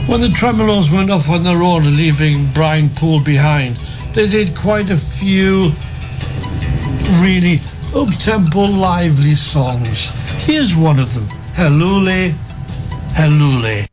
When the Tremolos went off on their own, leaving Brian Poole behind, they did quite a few really up-tempo, lively songs. Here's one of them, Helule, Helule.